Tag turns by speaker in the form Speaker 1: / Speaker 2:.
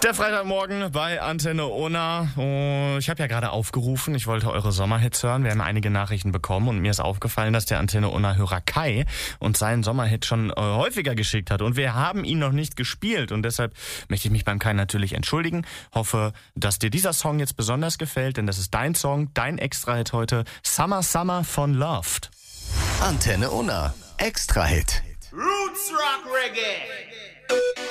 Speaker 1: Der Freitagmorgen bei Antenne Unna. Oh, ich habe ja gerade aufgerufen, ich wollte eure Sommerhits hören. Wir haben einige Nachrichten bekommen und mir ist aufgefallen, dass der Antenne Unna-Hörer Kai uns seinen Sommerhit schon häufiger geschickt hat. Und wir haben ihn noch nicht gespielt. Und deshalb möchte ich mich beim Kai natürlich entschuldigen. Hoffe, dass dir dieser Song jetzt besonders gefällt, denn das ist dein Song, dein Extra-Hit heute. Summer Summer von Loved.
Speaker 2: Antenne Unna, Extra-Hit.
Speaker 3: Roots Rock Reggae.